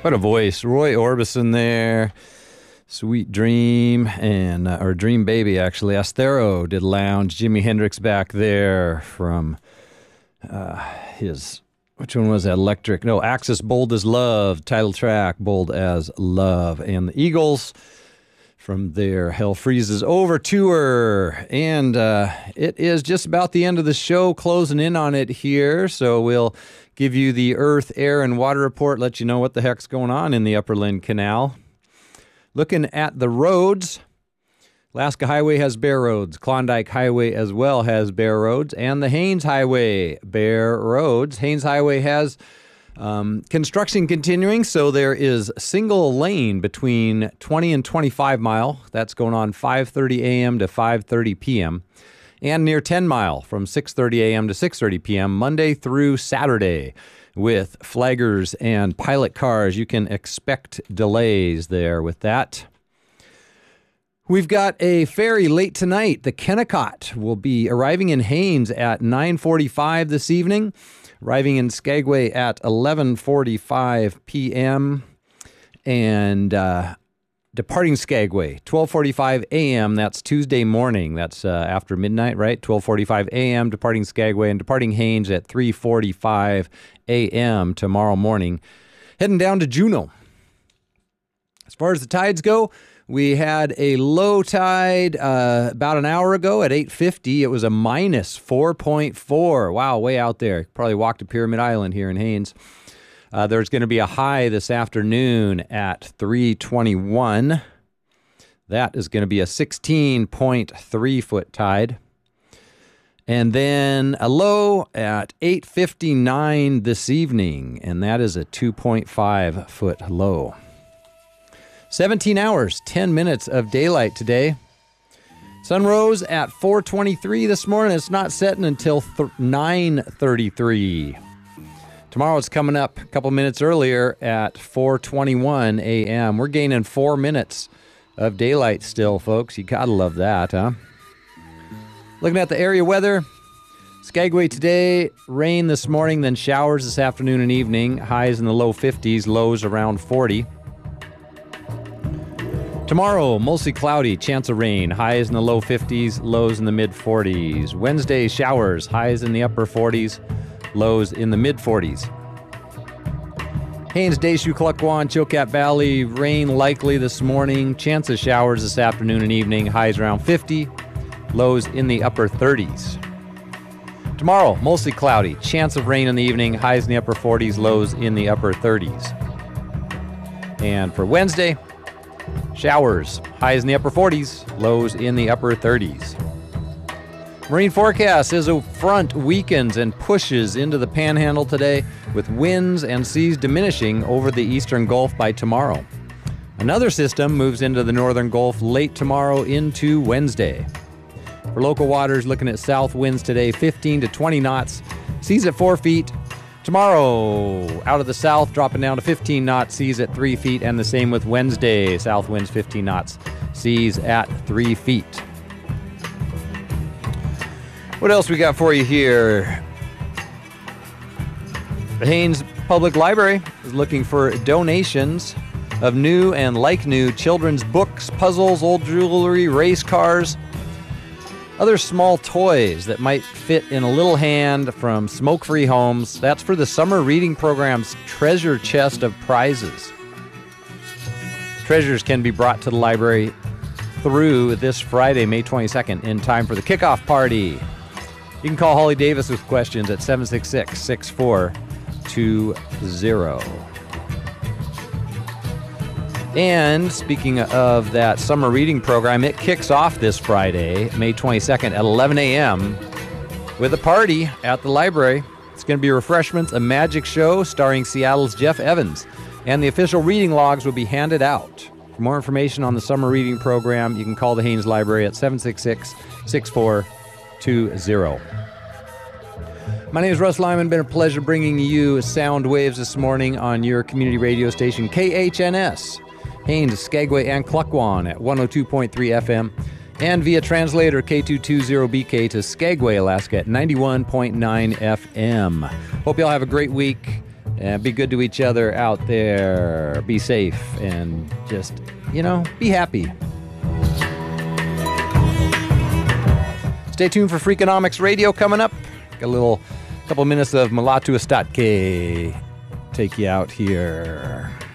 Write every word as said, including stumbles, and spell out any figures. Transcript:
What a voice. Roy Orbison there. Sweet Dream, and uh, or Dream Baby, actually. Astero did Lounge. Jimi Hendrix back there from uh, his, which one was that? Electric. No, Axis, Bold as Love. Title track, Bold as Love. And the Eagles from their Hell Freezes Over tour. And uh, it is just about the end of the show, closing in on it here. So we'll give you the Earth, Air, and Water report, let you know what the heck's going on in the Upper Lynn Canal. Looking at the roads, Alaska Highway has bare roads. Klondike Highway as well has bare roads. And the Haines Highway, bare roads. Haines Highway has um, construction continuing, so there is single lane between twenty and twenty-five mile. That's going on five thirty a.m. to five thirty p.m. And near ten mile from six thirty a.m. to six thirty p.m. Monday through Saturday. With flaggers and pilot cars, you can expect delays there with that. We've got a ferry late tonight. The Kennecott will be arriving in Haines at nine forty-five this evening, arriving in Skagway at eleven forty-five p.m., and uh, departing Skagway, twelve forty-five a.m., that's Tuesday morning. That's uh, after midnight, right? twelve forty-five a.m., departing Skagway, and departing Haines at three forty-five a.m. tomorrow morning. Heading down to Juneau. As far as the tides go, we had a low tide uh, about an hour ago at eight fifty. It was a minus four point four. Wow, way out there. Probably walked to Pyramid Island here in Haines. Uh, there's going to be a high this afternoon at three twenty-one. That is going to be a sixteen point three foot tide. And then a low at eight fifty-nine this evening, and that is a two point five foot low. seventeen hours, ten minutes of daylight today. Sun rose at four twenty-three this morning. It's not setting until nine thirty-three. Tomorrow it's coming up a couple minutes earlier at four twenty-one a.m. We're gaining four minutes of daylight still, folks. You gotta love that, huh? Looking at the area weather, Skagway today, rain this morning, then showers this afternoon and evening. Highs in the low fifties, lows around forty. Tomorrow, mostly cloudy, chance of rain. Highs in the low fifties, lows in the mid forties. Wednesday, showers, highs in the upper forties. Lows in the mid-forties. Haines, Deschutes, Klukwan, Chilkat Valley, rain likely this morning. Chance of showers this afternoon and evening. Highs around fifty. Lows in the upper thirties. Tomorrow, mostly cloudy. Chance of rain in the evening. Highs in the upper forties. Lows in the upper thirties. And for Wednesday, showers. Highs in the upper forties. Lows in the upper thirties. Marine forecast is a front weakens and pushes into the panhandle today with winds and seas diminishing over the eastern Gulf by tomorrow. Another system moves into the northern Gulf late tomorrow into Wednesday. For local waters, looking at south winds today, fifteen to twenty knots, seas at four feet. Tomorrow, out of the south, dropping down to fifteen knots, seas at three feet, and the same with Wednesday, south winds fifteen knots, seas at three feet. What else we got for you here? The Haines Public Library is looking for donations of new and like new children's books, puzzles, old jewelry, race cars, other small toys that might fit in a little hand from smoke-free homes. That's for the summer reading program's treasure chest of prizes. Treasures can be brought to the library through this Friday, May twenty-second, in time for the kickoff party. You can call Holly Davis with questions at seven six six, six four two zero. And speaking of that summer reading program, it kicks off this Friday, May twenty-second at eleven a.m. with a party at the library. It's going to be refreshments, a magic show starring Seattle's Jeff Evans, and the official reading logs will be handed out. For more information on the summer reading program, you can call the Haines Library at seven six six, six four two zero. My name is Russ Lyman. Been a pleasure bringing you sound waves this morning on your community radio station, K H N S, Haines, Skagway, and Klukwan at one oh two point three F M, and via translator K two twenty B K to Skagway, Alaska at ninety-one point nine F M. Hope you all have a great week, And be good to each other out there. Be safe and just, you know, be happy. Stay tuned for Freakonomics Radio coming up. Got a little couple minutes of Mulatu Ostatke take you out here.